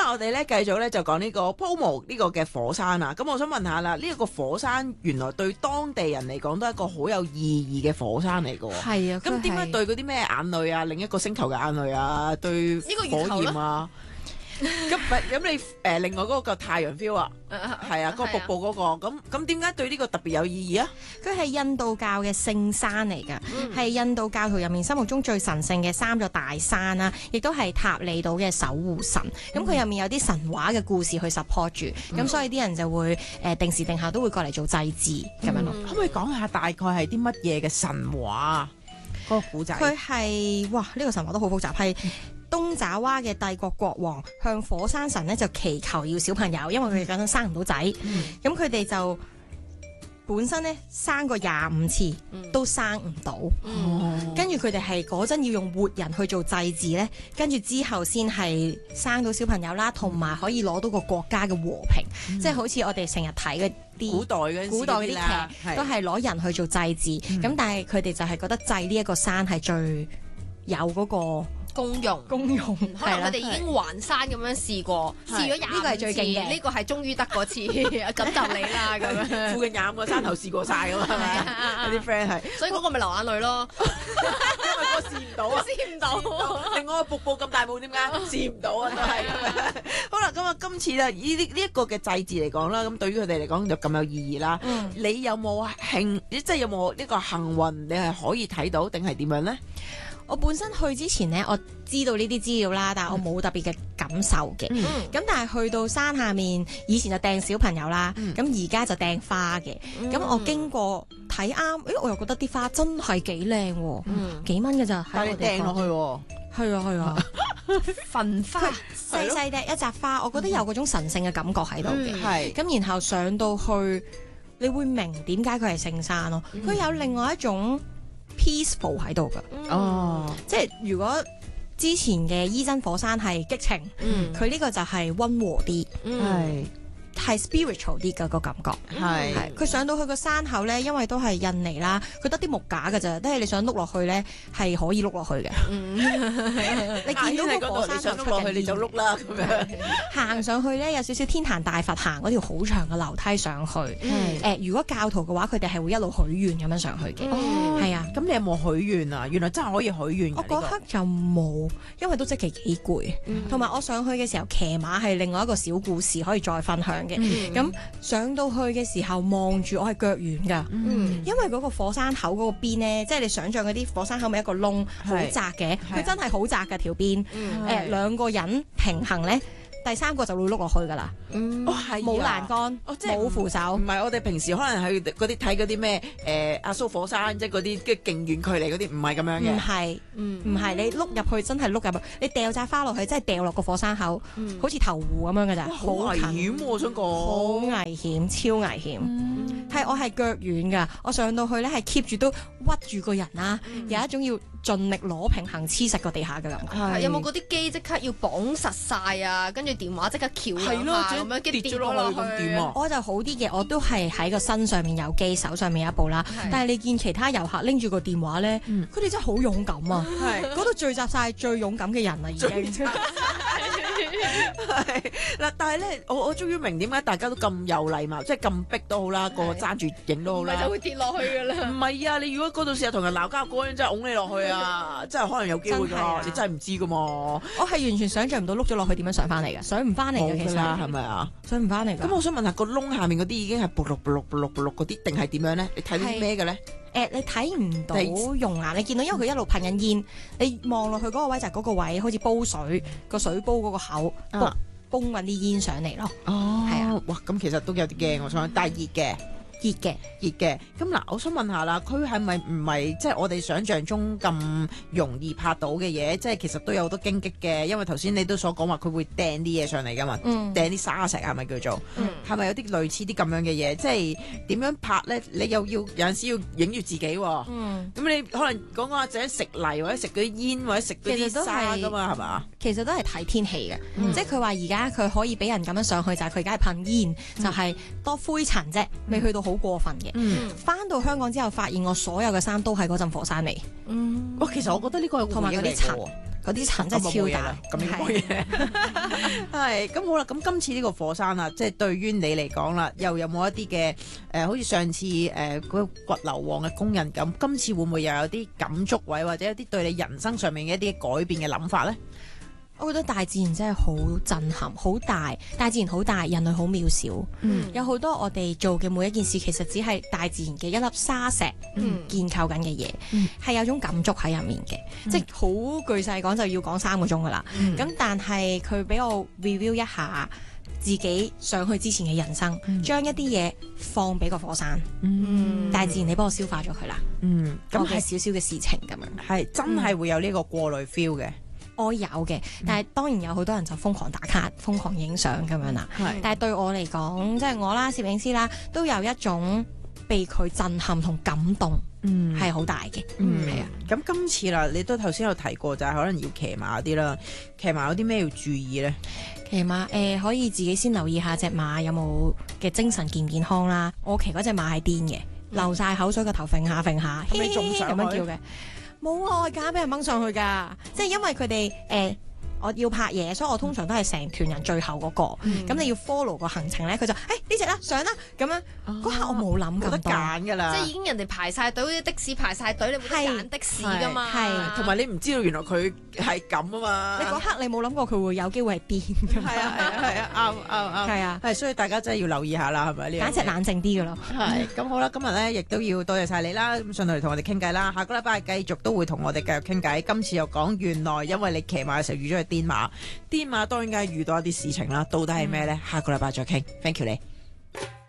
我哋咧繼續咧就講呢個 Pomo 呢個嘅火山啊。咁我想問下啦，呢一個火山原來對當地人嚟講都係一個好有意義嘅火山嚟㗎喎。 係啊， 咁點解對嗰啲咩眼淚啊，另一個星球嘅眼淚啊，對火焰啊？咁你另外嗰個太陽 feel 啊，係啊，嗰個瀑布嗰個，咁點解對呢個特別有意義啊？ 佢係印度教嘅聖山嚟㗎，係印度教徒入面心目中最神聖嘅3座大山啦，亦都係塔利島嘅守護神。咁佢入面有啲神話嘅故事去 support 住，咁所以啲人就會定時定候都會過嚟做祭祀咁樣咯。 可唔可以講下大概係啲乜嘢嘅神話嗰個古仔？ 佢係呢個神話都好複雜，係東爪哇嘅帝國國王向火山神咧就祈求要小朋友，因為佢哋嗰陣生唔到仔，咁佢哋就本身咧生過25次都生唔到，跟住佢哋係嗰陣要用活人去做祭祀咧，跟住之後先係生到小朋友啦，同埋可以攞到個國家嘅和平，即係好似我哋成日睇嗰啲古代嗰啲劇都係攞人去做祭祀，咁但係佢哋就係覺得祭呢一個山係最有嗰個功用， 可能佢哋已經環山咁樣試過，試咗25次， 呢個係最勁嘅， 呢個係終於得嗰次，咁就你啦咁樣。 附近25個山頭試過晒㗎嘛，係咪？有啲 friend 係， 所以嗰個咪流眼淚咯， 因為嗰個試唔到啊， 試唔到。 另外個瀑布咁大霧，點解試唔到啊？都係。好啦，咁啊，今次咧呢一個嘅祭祀嚟講啦，咁對於佢哋嚟講就咁有意義啦。你有冇即係有冇呢個幸運，你係可以睇到定係點樣咧？ 我本身去之前呢，我知道呢啲資料啦，但係我冇特別嘅感受嘅。咁但係去到山下面，以前就掟小朋友啦，咁而家就掟花嘅。咁我經過睇啱，我又覺得啲花真係幾靚喎，幾蚊㗎咋？ 但係你掟落去喎。 係啊， 焚花細細嘅一扎花，我覺得有嗰種神聖嘅感覺喺度嘅。 係。 咁然後上到去，你會明點解佢係聖山咯。佢有另外一種peaceful 喺度噶，即係如果之前嘅伊真火山係激情，佢呢個就係溫和啲，係 spiritual 啲嘅個感覺，係佢上到去個山口咧，因為都係印尼啦，佢得啲木架㗎咋，即係你想碌落去咧係可以碌落去嘅。你見到個火山你想碌落去你就碌啦咁樣。 行上去咧有少少天壇大佛行嗰條好長嘅樓梯上去。如果教徒嘅話，佢哋係會一路許願咁樣上去嘅。係啊， 咁你有冇許願啊？原來真係可以許願。 我嗰刻就冇，因為都即係幾攰，同埋我上去嘅時候騎馬係另外一個小故事可以再分享嘅。咁上到去嘅時候望住我係腳軟㗎，因為嗰個火山口嗰個邊呢，即係你想象嗰啲火山口咪一個窿好窄嘅，佢真係好窄㗎條邊，兩個人平衡呢。第3個就會碌落去㗎啦，冇欄杆，冇扶手。 唔係我哋平時可能去嗰啲睇嗰啲咩阿蘇火山，即係嗰啲嘅勁遠距離嗰啲，唔係咁樣嘅。 唔係你碌入去真係碌入去，你掉扎花落去真係掉落個火山口，好似投湖咁樣㗎咋。 好危險喎！我想講。 好危險，超危險。我係腳軟㗎，我上到去咧係 keep 住都屈住個人啦，有一種要盡力攞平衡黐實個地下嘅感覺。 有冇嗰啲機即刻要綁實晒啊？跟住電話即刻翹兩下咁樣，跌咗落去咁點啊？ 我就好啲嘅，我都係喺個身上面有機，手上面有一部啦。但係你見其他遊客拎住個電話咧，佢哋真係好勇敢啊！嗰度聚集晒最勇敢嘅人啦，已經。 嗱，但係咧，我終於明點解大家都咁有禮貌，即係咁逼都好啦，個個揸住影都好啦， 就會跌落去㗎啦。 唔係啊，你如果嗰度成日同人鬧交，嗰人真係拱你落去啊，真係可能有機會㗎，你真係唔知㗎嘛。 我係完全想像唔到碌咗落去點樣上翻嚟嘅，上唔翻嚟嘅其實係咪啊？ 上唔翻嚟㗎。 咁我想問下個窿下面嗰啲已經係卜碌嗰啲，定係點樣咧？你睇到啲咩嘅咧？ 你睇唔到熔岩，你見到因為佢一路噴緊煙，你望落去嗰個位就係嗰個位，好似煲水個水煲嗰個口，煲緊啲煙上嚟咯。係啊， 哇！咁其實都有啲驚，我想，但係熱嘅。咁嗱，我想問下啦，佢係咪唔係即係我哋想象中咁容易拍到嘅嘢？即係其實都有好多荊棘嘅，因為頭先你都所講話佢會掟啲嘢上嚟噶嘛，掟啲沙石係咪叫做？係咪有啲類似啲咁樣嘅嘢？即係點樣拍咧？你又要有陣時要影住自己喎。咁你可能講下就係食泥或者食嗰啲煙或者食嗰啲沙噶嘛，係嘛？ 其實都係睇天氣嘅，即係佢話而家佢可以俾人咁樣上去，就係佢而家係噴煙，就係多灰塵啫，未去到好好過分嘅。翻到香港之後，發現我所有嘅衫都係嗰陣火山嚟。 其實我覺得呢個係同埋嗰啲塵。嗰啲塵真係超大， 咁應該冇嘢。係咁好啦，咁今次呢個火山啊，即係對於你嚟講啦，又有冇一啲嘅好似上次嗰個掘硫磺嘅工人咁，今次會唔會又有啲感觸位，或者有啲對你人生上面嘅一啲改變嘅諗法咧？ 我覺得大自然真係好震撼，好大，大自然好大，人類好渺小。有好多我哋做嘅每一件事，其實只係大自然嘅一粒沙石建構緊嘅嘢，係有種感觸喺入面嘅。即係好巨細講就要講3個鐘噶啦。咁但係佢俾我 review 一下自己上去之前嘅人生，將一啲嘢放俾個火山，大自然你幫我消化咗佢啦。咁係少少嘅事情咁樣， 係真係會有呢個過濾 feel 嘅。 我有嘅，但係當然有好多人就瘋狂打卡、瘋狂影相咁樣啦。但係對我嚟講，即係我啦、攝影師啦，都有一種被佢震撼同感動，係好大嘅。係啊。 咁今次啦，你都頭先有提過，就係可能要騎馬啲啦。騎馬有啲咩要注意咧？ 騎馬可以自己先留意下隻馬有冇嘅精神健唔健康啦。我騎嗰隻馬係癲嘅，流晒口水個頭揈下揈下， 咁你仲上去？ 咁樣叫嘅。冇啊！我夾俾人掹上去㗎，即係因為佢哋我要拍嘢，所以我通常都係成團人最後嗰個。咁你要 follow 個行程咧，佢就呢隻啦上啦咁樣。嗰下我冇諗咁多， 冇得揀㗎啦。 即係已經人哋排晒隊，好似的士排晒隊，你冇得揀的士㗎嘛。 係， 同埋你唔知道原來佢係咁啊嘛。 你嗰刻你冇諗過佢會有機會係癲㗎嘛？ 係啊，啱。係啊，係，所以大家真係要留意下啦，係咪呢？ 簡直冷靜啲㗎咯。 係，咁好啦，今日咧亦都要多謝晒你啦，咁上到嚟同我哋傾偈啦。下個禮拜繼續都會同我哋繼續傾偈。今次又講原來因為你騎馬嘅時候遇咗去癲馬當然梗係遇到一啲事情啦，到底係咩咧？下個禮拜再傾。Thank you 你。